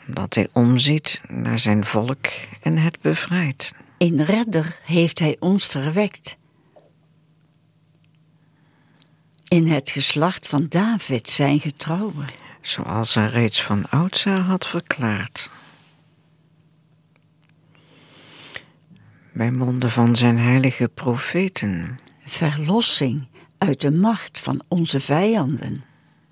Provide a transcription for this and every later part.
dat hij omziet naar zijn volk en het bevrijdt. Een redder heeft hij ons verwekt. In het geslacht van David zijn getrouwe. Zoals hij reeds van oudsher had verklaard. Bij monden van zijn heilige profeten. Verlossing uit de macht van onze vijanden.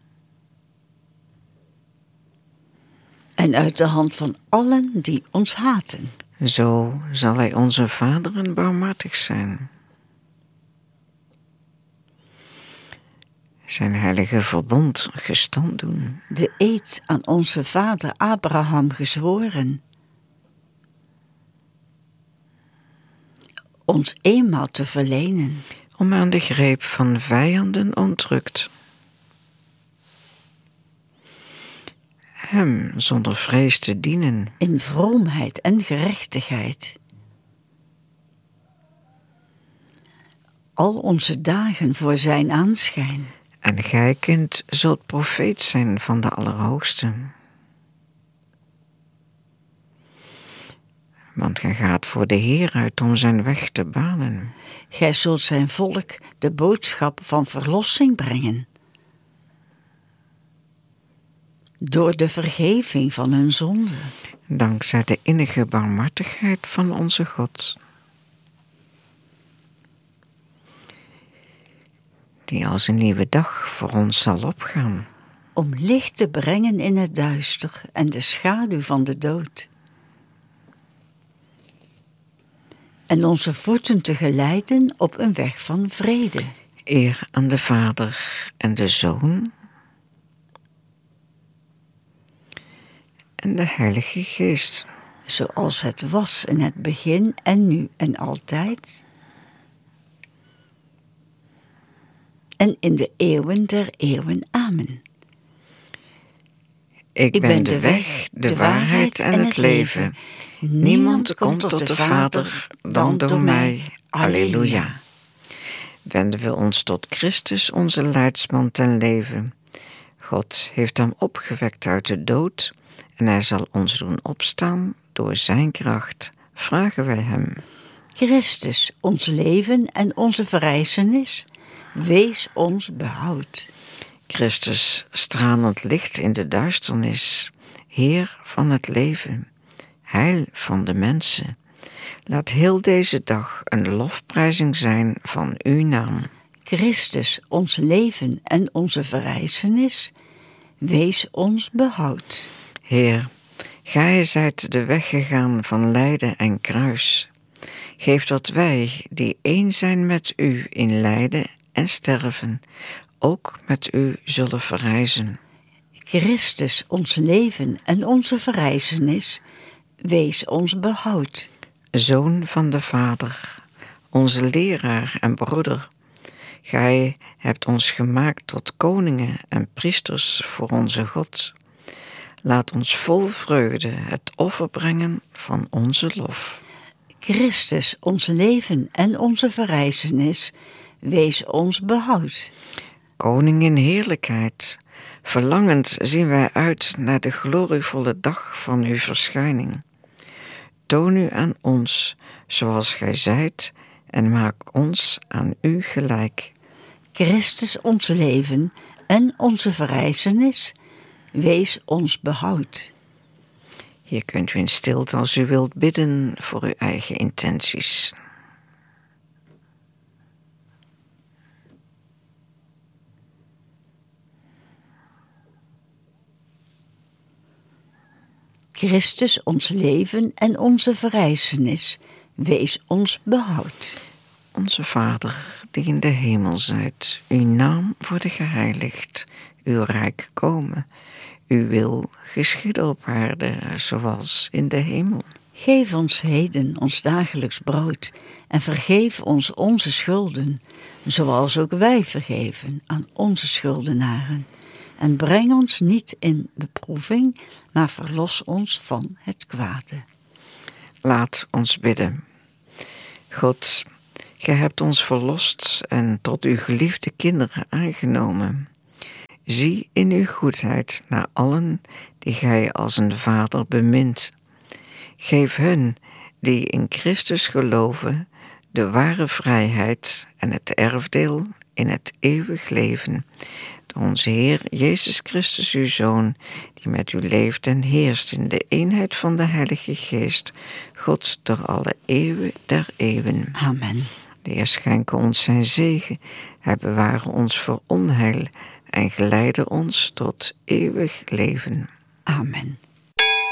En uit de hand van allen die ons haten. Zo zal hij onze vaderen barmhartig zijn. Zijn heilige verbond gestand doen. De eed aan onze vader Abraham gezworen. Ons eenmaal te verlenen. Om aan de greep van vijanden ontrukt. Hem zonder vrees te dienen. In vroomheid en gerechtigheid. Al onze dagen voor zijn aanschijn. En gij, kind, zult profeet zijn van de Allerhoogste. Want gij gaat voor de Heer uit om zijn weg te banen. Gij zult zijn volk de boodschap van verlossing brengen. Door de vergeving van hun zonden. Dankzij de innige barmhartigheid van onze God. Die als een nieuwe dag voor ons zal opgaan. Om licht te brengen in het duister en de schaduw van de dood. En onze voeten te geleiden op een weg van vrede. Eer aan de Vader en de Zoon en de Heilige Geest. Zoals het was in het begin en nu en altijd. En in de eeuwen der eeuwen. Amen. Ik ben de weg, de waarheid en het leven. Niemand komt tot de Vader dan door mij. Alleluia. Wenden we ons tot Christus, onze leidsman ten leven. God heeft hem opgewekt uit de dood en hij zal ons doen opstaan door zijn kracht, vragen wij hem. Christus, ons leven en onze verrijzenis, wees ons behoud. Christus, stralend licht in de duisternis, Heer van het leven, heil van de mensen. Laat heel deze dag een lofprijzing zijn van uw naam. Christus, ons leven en onze verrijzenis, wees ons behoud. Heer, gij zijt de weg gegaan van lijden en kruis. Geef dat wij, die één zijn met u in lijden en sterven, ook met u zullen verrijzen. Christus, ons leven en onze verrijzenis, wees ons behoud. Zoon van de Vader, onze leraar en broeder, gij hebt ons gemaakt tot koningen en priesters voor onze God. Laat ons vol vreugde het offer brengen van onze lof. Christus, ons leven en onze verrijzenis, wees ons behoud. Koning in heerlijkheid, verlangend zien wij uit naar de glorievolle dag van uw verschijning. Toon u aan ons, zoals gij zijt, en maak ons aan u gelijk. Christus, ons leven en onze verrijzenis, wees ons behoud. Hier kunt u in stilte als u wilt bidden voor uw eigen intenties. Christus, ons leven en onze verrijzenis, wees ons behoud. Onze Vader, die in de hemel zijt, uw naam worden geheiligd, uw rijk komen, uw wil geschieden op aarde, zoals in de hemel. Geef ons heden ons dagelijks brood en vergeef ons onze schulden, zoals ook wij vergeven aan onze schuldenaren. En breng ons niet in beproeving, maar verlos ons van het kwade. Laat ons bidden. God, gij hebt ons verlost en tot uw geliefde kinderen aangenomen. Zie in uw goedheid naar allen die gij als een vader bemint. Geef hun die in Christus geloven de ware vrijheid en het erfdeel in het eeuwig leven. Door onze Heer Jezus Christus, uw Zoon, die met u leeft en heerst in de eenheid van de Heilige Geest, God door alle eeuwen der eeuwen. Amen. De Heer schenke ons zijn zegen, hij beware ons voor onheil en geleide ons tot eeuwig leven. Amen.